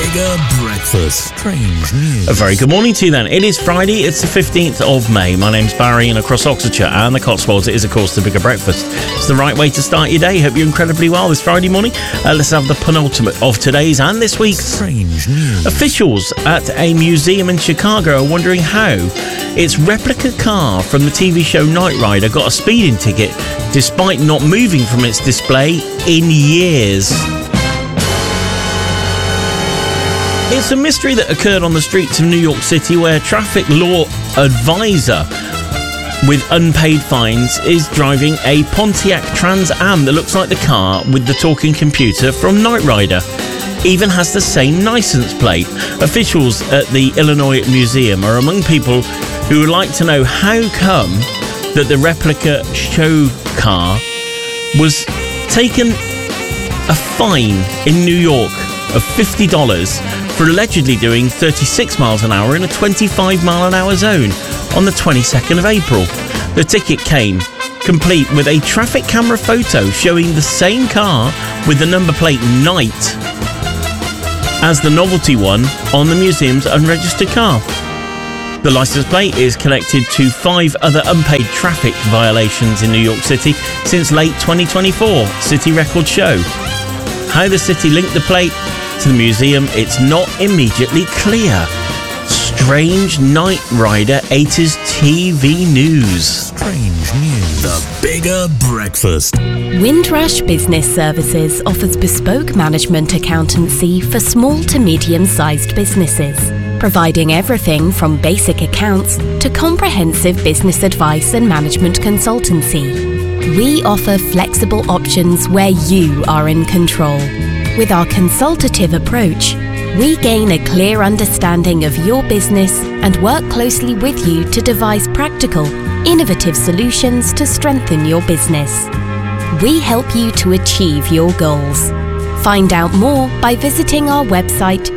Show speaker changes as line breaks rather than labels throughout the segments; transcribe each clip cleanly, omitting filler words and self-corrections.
Bigger breakfast. Strange news.
A very good morning to you then. It is Friday, it's the 15th of May. My name's Barry, and across Oxfordshire and the Cotswolds, it is of course the Bigger Breakfast. It's the right way to start your day. Hope you're incredibly well this Friday morning. Let's have the penultimate of today's and this week's
Strange news.
Officials at a museum in Chicago are wondering how its replica car from the TV show Knight Rider got a speeding ticket despite not moving from its display in years. It's a mystery that occurred on the streets of New York City, where traffic law advisor with unpaid fines is driving a Pontiac Trans Am that looks like the car with the talking computer from Knight Rider. Even has the same license plate. Officials at the Illinois Museum are among people who would like to know how come that the replica show car was taken a fine in New York of $50 for allegedly doing 36 miles an hour in a 25 mile an hour zone on the 22nd of April. The ticket came complete with a traffic camera photo showing the same car with the number plate Knight as the novelty one on the museum's unregistered car. The license plate is connected to 5 other unpaid traffic violations in New York City since late 2024, City Records show. How the city linked the plate to the museum, it's not immediately clear. Strange Knight Rider 80s TV news.
Strange news. The Bigger Breakfast.
Windrush Business Services offers bespoke management accountancy for small to medium-sized businesses, providing everything from basic accounts to comprehensive business advice and management consultancy. We offer flexible options where you are in control. With our consultative approach, we gain a clear understanding of your business and work closely with you to devise practical, innovative solutions to strengthen your business. We help you to achieve your goals. Find out more by visiting our website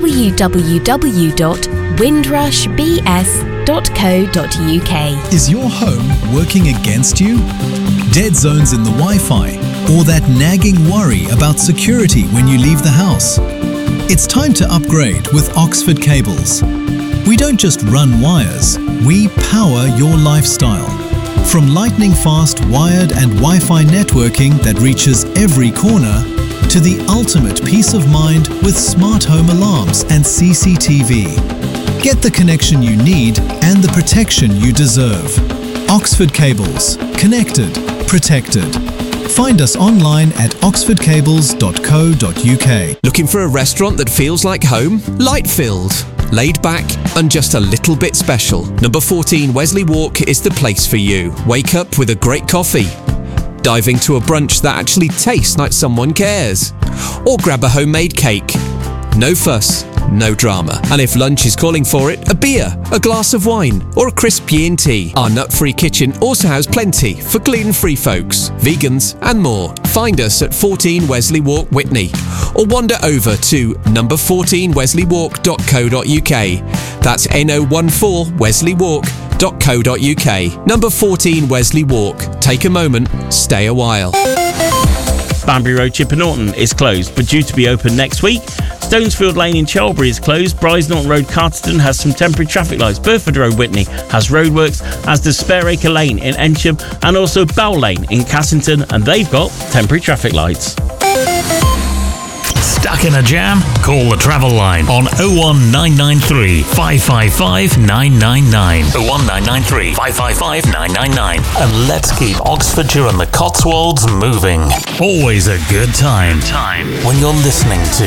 www.windrushbs.co.uk.
Is your home working against you? Dead zones in the Wi-Fi, or that nagging worry about security when you leave the house? It's time to upgrade with Oxford Cables. We don't just run wires, we power your lifestyle. From lightning-fast wired and Wi-Fi networking that reaches every corner, to the ultimate peace of mind with smart home alarms and CCTV. Get the connection you need and the protection you deserve. Oxford Cables. Connected. Protected. Find us online at oxfordcables.co.uk.
Looking for a restaurant that feels like home? Light-filled, laid back, and just a little bit special. Number 14 Wesley Walk is the place for you. Wake up with a great coffee. Dive into a brunch that actually tastes like someone cares. Or grab a homemade cake. No fuss, no drama. And if lunch is calling for it, a beer, a glass of wine, or a crisp tea. Our nut-free kitchen also has plenty for gluten-free folks, vegans, and more. Find us at 14 Wesley Walk, Whitney, or wander over to number 14 wesleywalk.co.uk. That's N014 wesleywalk.co.uk. Number 14 Wesley Walk. Take a moment, stay a while.
Banbury Road, Chipper Norton is closed, but due to be open next week. Stonesfield Lane in Chelbury is closed. Bryce Norton Road, Carterton has some temporary traffic lights. Burford Road, Whitney has roadworks, as does Spareacre Lane in Ensham, and also Bell Lane in Cassington, and they've got temporary traffic lights.
Stuck in a jam? Call the travel line on 01993 555 999. 01993 555 999. And let's keep Oxfordshire and the Cotswolds moving. Always a good time when you're listening to